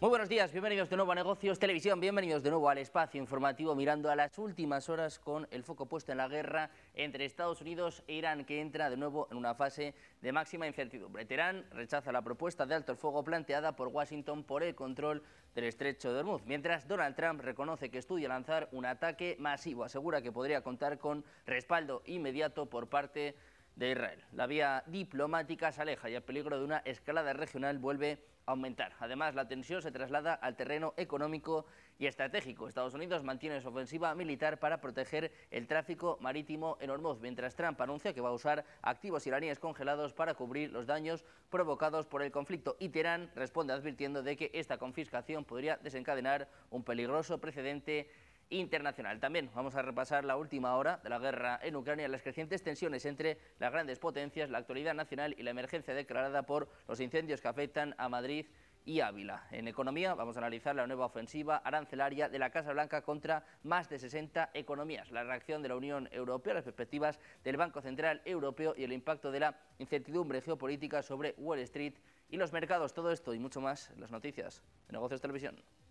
Muy buenos días, bienvenidos de nuevo a Negocios Televisión, bienvenidos de nuevo al espacio informativo mirando a las últimas horas con el foco puesto en la guerra entre Estados Unidos e Irán, que entra de nuevo en una fase de máxima incertidumbre. Teherán rechaza la propuesta de alto el fuego planteada por Washington por el control del estrecho de Hormuz, mientras Donald Trump reconoce que estudia lanzar un ataque masivo, asegura que podría contar con respaldo inmediato por parte de Israel. La vía diplomática se aleja y el peligro de una escalada regional vuelve a aumentar. Además, la tensión se traslada al terreno económico y estratégico. Estados Unidos mantiene su ofensiva militar para proteger el tráfico marítimo en Hormuz, mientras Trump anuncia que va a usar activos iraníes congelados para cubrir los daños provocados por el conflicto. Y Teherán responde advirtiendo de que esta confiscación podría desencadenar un peligroso precedente internacional. También vamos a repasar la última hora de la guerra en Ucrania, las crecientes tensiones entre las grandes potencias, la actualidad nacional y la emergencia declarada por los incendios que afectan a Madrid y Ávila. En economía vamos a analizar la nueva ofensiva arancelaria de la Casa Blanca contra más de 60 economías, la reacción de la Unión Europea, las perspectivas del Banco Central Europeo y el impacto de la incertidumbre geopolítica sobre Wall Street y los mercados. Todo esto y mucho más en las noticias de Negocios Televisión.